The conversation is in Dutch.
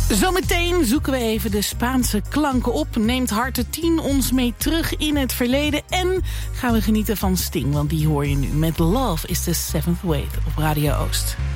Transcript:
Zometeen zoeken we even de Spaanse klanken op. Neemt Harte 10 ons mee terug in het verleden. En gaan we genieten van Sting, want die hoor je nu met Love is the Seventh Wave op Radio Oost.